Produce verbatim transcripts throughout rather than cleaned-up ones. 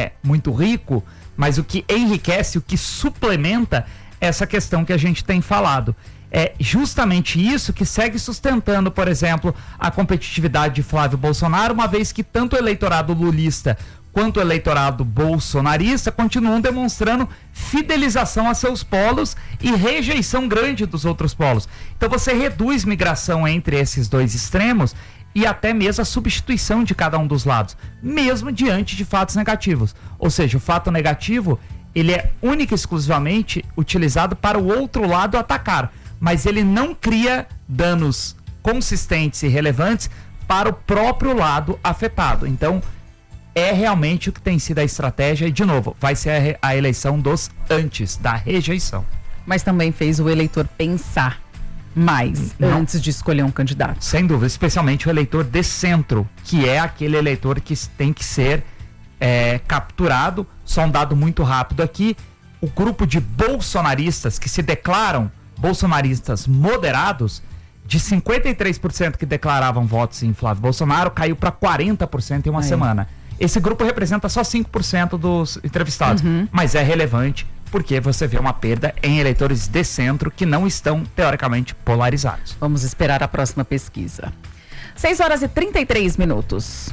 é muito rico, mas o que enriquece, o que suplementa essa questão que a gente tem falado. É justamente isso que segue sustentando, por exemplo, a competitividade de Flávio Bolsonaro, uma vez que tanto o eleitorado lulista quanto o eleitorado bolsonarista continuam demonstrando fidelização a seus polos e rejeição grande dos outros polos. Então você reduz migração entre esses dois extremos e até mesmo a substituição de cada um dos lados, mesmo diante de fatos negativos. Ou seja, o fato negativo, ele é única e exclusivamente utilizado para o outro lado atacar, mas ele não cria danos consistentes e relevantes para o próprio lado afetado. Então, é realmente o que tem sido a estratégia e, de novo, vai ser a, re- a eleição dos antes, da rejeição. Mas também fez o eleitor pensar mais Não. antes de escolher um candidato. Sem dúvida, especialmente o eleitor de centro, que é aquele eleitor que tem que ser é, capturado. Só um dado muito rápido aqui: o grupo de bolsonaristas que se declaram bolsonaristas moderados, de cinquenta e três por cento que declaravam votos em Flávio Bolsonaro, caiu para quarenta por cento em uma é. semana. Esse grupo representa só cinco por cento dos entrevistados, uhum. mas é relevante porque você vê uma perda em eleitores de centro que não estão, teoricamente, polarizados. Vamos esperar a próxima pesquisa. seis horas e trinta e três minutos.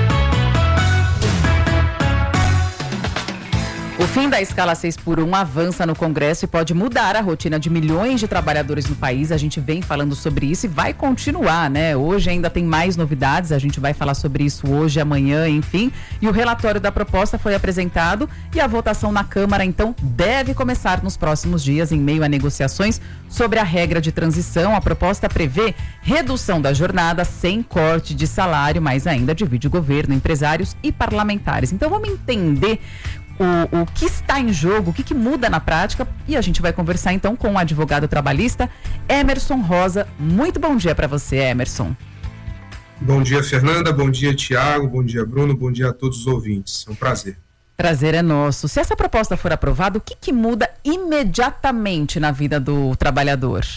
O fim da escala seis por um avança no Congresso e pode mudar a rotina de milhões de trabalhadores no país. A gente vem falando sobre isso e vai continuar, né? Hoje ainda tem mais novidades, a gente vai falar sobre isso hoje, amanhã, enfim. E o relatório da proposta foi apresentado e a votação na Câmara, então, deve começar nos próximos dias, em meio a negociações sobre a regra de transição. A proposta prevê redução da jornada sem corte de salário, mas ainda divide o governo, empresários e parlamentares. Então, vamos entender O, o que está em jogo, o que, que muda na prática, e a gente vai conversar então com o advogado trabalhista Emerson Rosa. Muito bom dia para você, Emerson. Bom dia, Fernanda, bom dia, Tiago, bom dia, Bruno, bom dia a todos os ouvintes. É um prazer. Prazer é nosso. Se essa proposta for aprovada, o que, que muda imediatamente na vida do trabalhador?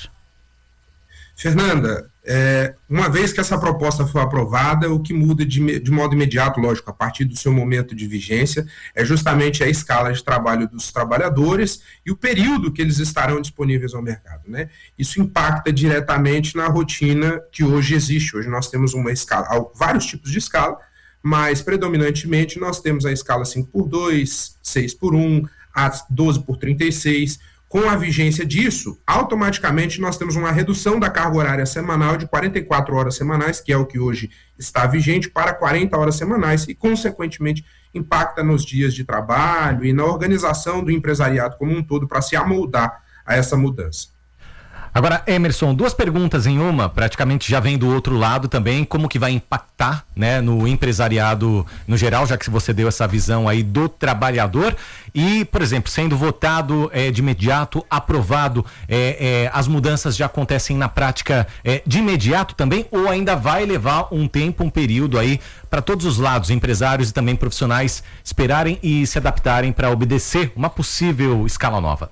Fernanda, é, uma vez que essa proposta for aprovada, o que muda de, de modo imediato, lógico, a partir do seu momento de vigência, é justamente a escala de trabalho dos trabalhadores e o período que eles estarão disponíveis ao mercado, né? Isso impacta diretamente na rotina que hoje existe. Hoje nós temos uma escala, vários tipos de escala, mas predominantemente nós temos a escala cinco por dois, seis por um, a doze por trinta e seis. Com a vigência disso, automaticamente nós temos uma redução da carga horária semanal de quarenta e quatro horas semanais, que é o que hoje está vigente, para quarenta horas semanais e, consequentemente, impacta nos dias de trabalho e na organização do empresariado como um todo para se amoldar a essa mudança. Agora, Emerson, duas perguntas em uma, praticamente já vem do outro lado também, como que vai impactar, né, no empresariado no geral, já que você deu essa visão aí do trabalhador e, por exemplo, sendo votado é, de imediato, aprovado, é, é, as mudanças já acontecem na prática é, de imediato também, ou ainda vai levar um tempo, um período aí para todos os lados, empresários e também profissionais, esperarem e se adaptarem para obedecer uma possível escala nova?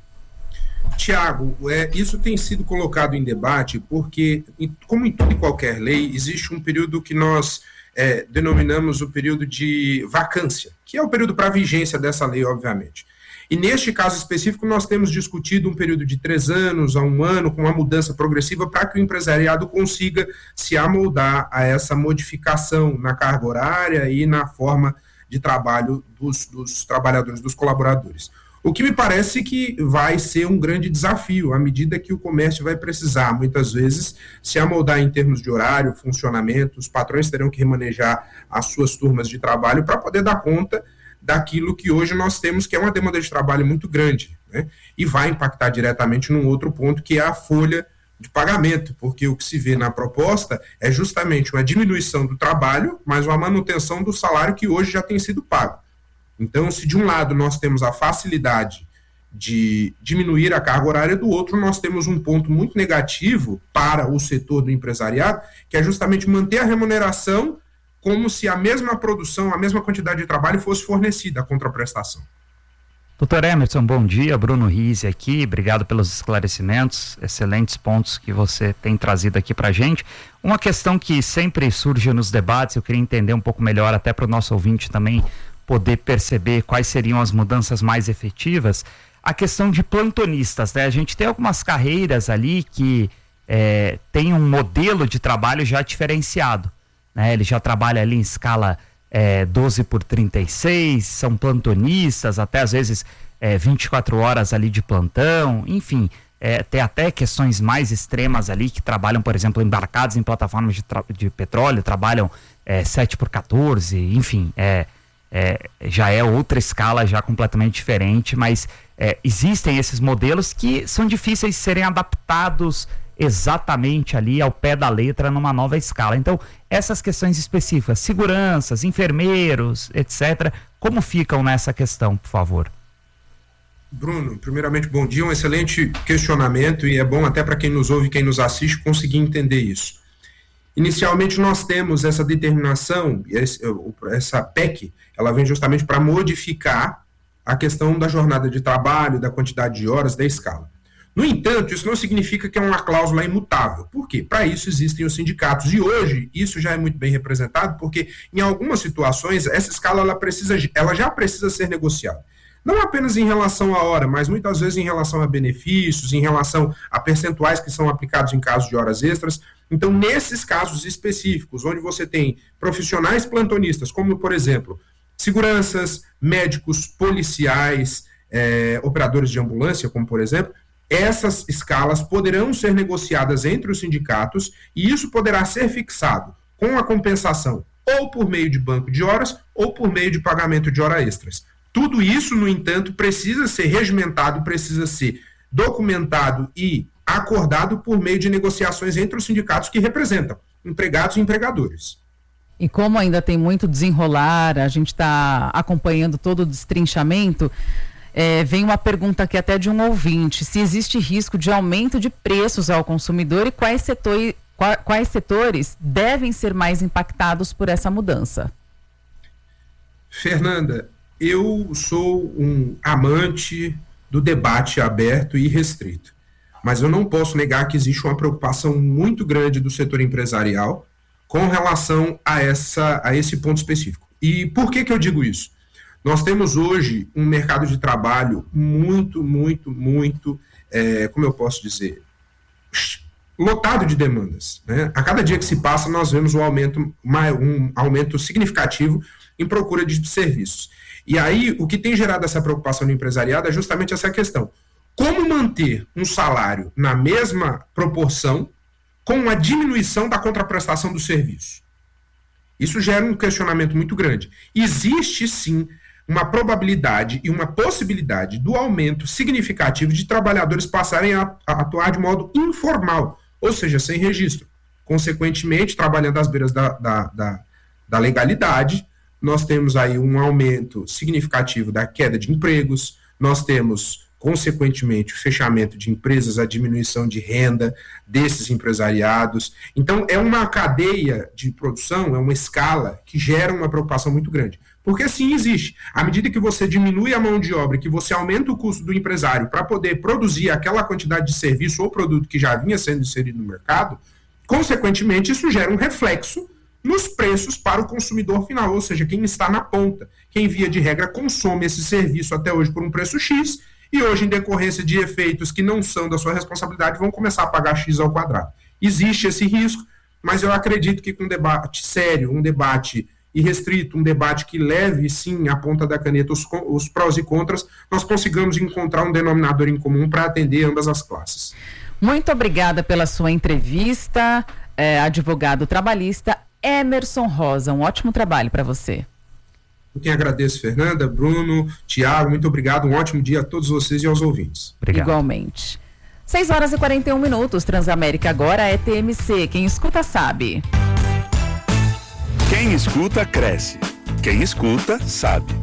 Tiago, é, isso tem sido colocado em debate porque, como em toda e qualquer lei, existe um período que nós é, denominamos o período de vacância, que é o período para vigência dessa lei, obviamente. E neste caso específico, nós temos discutido um período de três anos a um ano, com uma mudança progressiva, para que o empresariado consiga se amoldar a essa modificação na carga horária e na forma de trabalho dos, dos trabalhadores, dos colaboradores. O que me parece que vai ser um grande desafio, à medida que o comércio vai precisar, muitas vezes, se amoldar em termos de horário, funcionamento. Os patrões terão que remanejar as suas turmas de trabalho para poder dar conta daquilo que hoje nós temos, que é uma demanda de trabalho muito grande, né? E vai impactar diretamente num outro ponto, que é a folha de pagamento, porque o que se vê na proposta é justamente uma diminuição do trabalho, mas uma manutenção do salário que hoje já tem sido pago. Então, se de um lado nós temos a facilidade de diminuir a carga horária, do outro nós temos um ponto muito negativo para o setor do empresariado, que é justamente manter a remuneração como se a mesma produção, a mesma quantidade de trabalho fosse fornecida, a contraprestação. Doutor Emerson, bom dia. Bruno Rizzi aqui, obrigado pelos esclarecimentos, excelentes pontos que você tem trazido aqui para a gente. Uma questão que sempre surge nos debates, eu queria entender um pouco melhor, até para o nosso ouvinte também poder perceber quais seriam as mudanças mais efetivas, a questão de plantonistas, né? A gente tem algumas carreiras ali que é, tem um modelo de trabalho já diferenciado, né? Ele já trabalha ali em escala é, doze por trinta e seis, são plantonistas, até às vezes é, vinte e quatro horas ali de plantão, enfim, é, tem até questões mais extremas ali que trabalham, por exemplo, embarcados em plataformas de, de petróleo, trabalham é, sete por quatorze, enfim, é, é, já é outra escala, já completamente diferente, mas é, existem esses modelos que são difíceis de serem adaptados exatamente ali ao pé da letra numa nova escala. Então, essas questões específicas, seguranças, enfermeiros, etcétera, como ficam nessa questão, por favor? Bruno, primeiramente, bom dia, um excelente questionamento, e é bom até para quem nos ouve e quem nos assiste conseguir entender isso. Inicialmente, nós temos essa determinação, essa P E C, ela vem justamente para modificar a questão da jornada de trabalho, da quantidade de horas, da escala. No entanto, isso não significa que é uma cláusula imutável. Por quê? Para isso existem os sindicatos. E hoje, isso já é muito bem representado, porque em algumas situações, essa escala ela precisa, ela já precisa ser negociada. Não apenas em relação à hora, mas muitas vezes em relação a benefícios, em relação a percentuais que são aplicados em casos de horas extras. Então, nesses casos específicos, onde você tem profissionais plantonistas, como, por exemplo, seguranças, médicos, policiais, é, operadores de ambulância, como por exemplo, essas escalas poderão ser negociadas entre os sindicatos e isso poderá ser fixado com a compensação ou por meio de banco de horas ou por meio de pagamento de horas extras. Tudo isso, no entanto, precisa ser regimentado, precisa ser documentado e acordado por meio de negociações entre os sindicatos que representam empregados e empregadores. E como ainda tem muito desenrolar, a gente está acompanhando todo o destrinchamento, é, vem uma pergunta aqui até de um ouvinte, se existe risco de aumento de preços ao consumidor e quais setores, quais setores devem ser mais impactados por essa mudança? Fernanda, eu sou um amante do debate aberto e restrito, mas eu não posso negar que existe uma preocupação muito grande do setor empresarial com relação a, essa, a esse ponto específico. E por que que eu digo isso? Nós temos hoje um mercado de trabalho muito, muito, muito, é, como eu posso dizer, lotado de demandas, né? A cada dia que se passa, nós vemos um aumento, um aumento significativo em procura de serviços. E aí, o que tem gerado essa preocupação no empresariado é justamente essa questão. Como manter um salário na mesma proporção com a diminuição da contraprestação do serviço? Isso gera um questionamento muito grande. Existe, sim, uma probabilidade e uma possibilidade do aumento significativo de trabalhadores passarem a, a atuar de modo informal, ou seja, sem registro. Consequentemente, trabalhando às beiras da, da, da, da legalidade, nós temos aí um aumento significativo da queda de empregos, nós temos, consequentemente, o fechamento de empresas, a diminuição de renda desses empresariados. Então, é uma cadeia de produção, é uma escala que gera uma preocupação muito grande. Porque sim, existe. À medida que você diminui a mão de obra, que você aumenta o custo do empresário para poder produzir aquela quantidade de serviço ou produto que já vinha sendo inserido no mercado, consequentemente, isso gera um reflexo nos preços para o consumidor final, ou seja, quem está na ponta, quem via de regra consome esse serviço até hoje por um preço X, e hoje, em decorrência de efeitos que não são da sua responsabilidade, vão começar a pagar X ao quadrado. Existe esse risco, mas eu acredito que com um debate sério, um debate irrestrito, um debate que leve, sim, à ponta da caneta os, os prós e contras, nós consigamos encontrar um denominador em comum para atender ambas as classes. Muito obrigada pela sua entrevista, é, advogado trabalhista Emerson Rosa. Um ótimo trabalho para você. Eu quem agradeço, Fernanda, Bruno, Tiago, muito obrigado, um ótimo dia a todos vocês e aos ouvintes. Obrigado. Igualmente. seis horas e quarenta e um minutos, Transamérica agora é T M C, quem escuta sabe. Quem escuta cresce, quem escuta sabe.